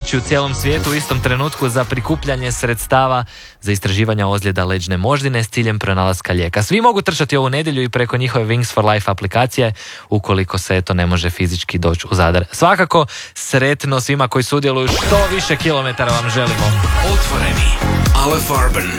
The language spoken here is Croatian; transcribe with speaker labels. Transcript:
Speaker 1: trči u cijelom svijetu u istom trenutku za prikupljanje sredstava za istraživanja ozljeda leđne moždine s ciljem pronalaska lijeka. Svi mogu trčati ovu nedjelju i preko njihove Wings for Life aplikacije ukoliko se eto ne može fizički doći u Zadar. Svakako sretno svima koji sudjeluju, što više kilometara vam želimo.
Speaker 2: Otvoreni. Ale Farben.